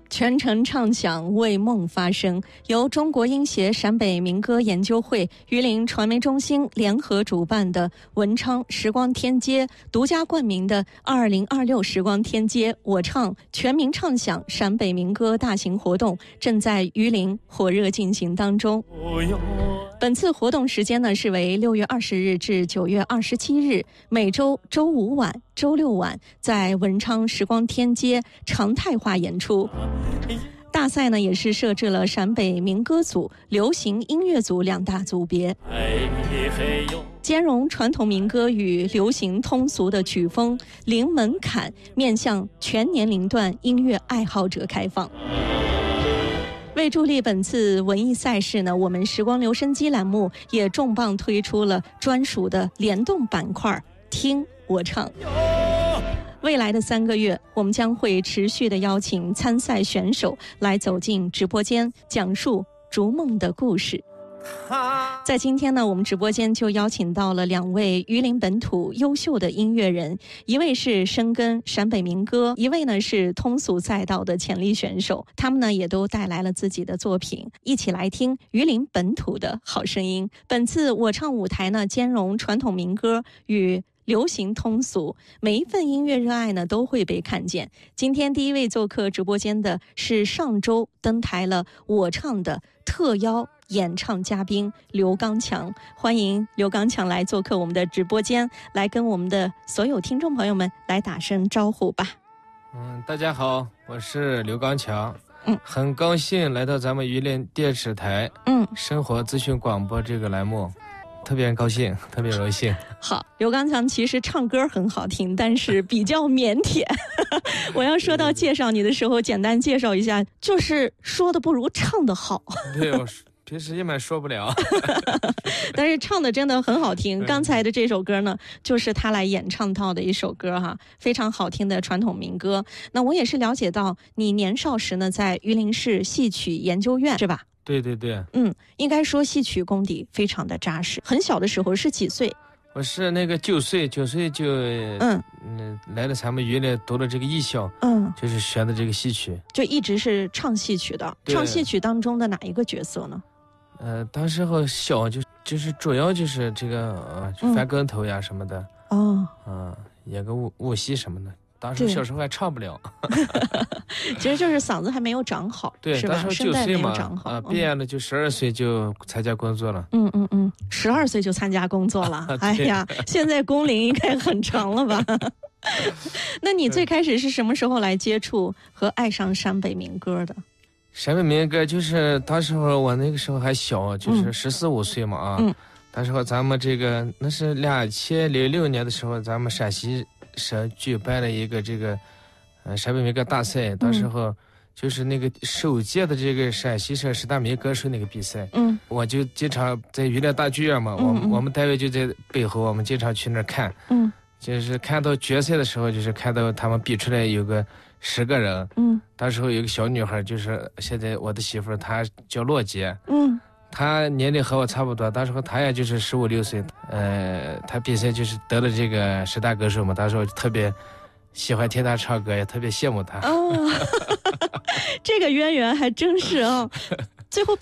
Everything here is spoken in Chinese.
全程唱响，为梦发声，由中国音协陕北民歌研究会、榆林传媒中心联合主办的文昌时光天街独家冠名的2026时光天街我唱全民唱响陕北民歌大型活动正在榆林火热进行当中。本次活动时间呢是为6月20日至9月27日，每周周五晚、周六晚在文昌时光天街常态化演出。大赛呢也是设置了陕北民歌组、流行音乐组2大组别，兼容传统民歌与流行通俗的曲风，零门槛，面向全年龄段音乐爱好者开放。为助力本次文艺赛事呢，我们时光留声机栏目也重磅推出了专属的联动板块听我唱。未来的3个月，我们将会持续的邀请参赛选手来走进直播间，讲述逐梦的故事。在今天呢，我们直播间就邀请到了2位榆林本土优秀的音乐人，一位是深耕陕北民歌，一位呢是通俗赛道的潜力选手。他们呢也都带来了自己的作品，一起来听榆林本土的好声音。本次我唱舞台呢，兼容传统民歌与流行通俗，每一份音乐热爱呢都会被看见。今天第一位做客直播间的是上周登台了我唱的特邀演唱嘉宾刘刚强，欢迎刘刚强来做客我们的直播间，来跟我们的所有听众朋友们来打声招呼吧。 大家好，我是刘刚强。很高兴来到咱们榆林电视台生活资讯广播这个栏目，特别高兴，特别荣幸。 好，刘刚强其实唱歌很好听，但是比较腼腆。我要说到介绍你的时候，简单介绍一下，就是说的不如唱的好。 对，我平时一般说不了。 但是唱的真的很好听。刚才的这首歌呢，就是他来演唱到的一首歌哈，非常好听的传统民歌。那我也是了解到，你年少时呢，在榆林市戏曲研究院是吧？ 对对对， 应该说戏曲功底非常的扎实。很小的时候是几岁？ 我是那个9岁就来了咱们榆林读了这个艺校，就是学的这个戏曲， 就一直是唱戏曲的。唱戏曲当中的哪一个角色呢？ 当时候小就是主要就是这个翻跟头呀什么的，演个舞戏什么的。当时小时候还唱不了。 其实就是嗓子还没有长好， 对， 是吧？ 当时9岁嘛， 毕业了就12岁就参加工作了。 12岁就参加工作了。哎呀，现在工龄应该很长了吧？那你最开始是什么时候来接触和爱上陕北民歌的？ 陕北民歌就是当时候我那个时候还小，就是14、15岁嘛当时候咱们这个那是2006年的时候，咱们陕西省举办了一个这个陕北民歌大赛，当时候就是那个首届的这个陕西省10大民歌手那个比赛，我就经常在榆林大剧院嘛，我们单位就在背后，我们经常去那儿看，就是看到决赛的时候，就是看到他们比出来有个10个人，当时候有个小女孩，就是现在我的媳妇，她叫洛杰，她年龄和我差不多，当时候她也就是15、16岁，她比赛就是得了这个10大歌手嘛，当时我特别喜欢听她唱歌，也特别羡慕她。 这个渊源还真是最后